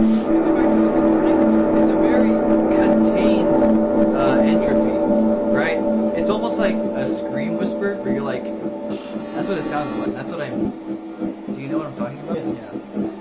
When you go back to the recording, it's a very contained entropy, right? It's almost like a scream whisper where you're like, that's what it sounds like. That's what I mean. Do you know what I'm talking about? Yes. Yeah.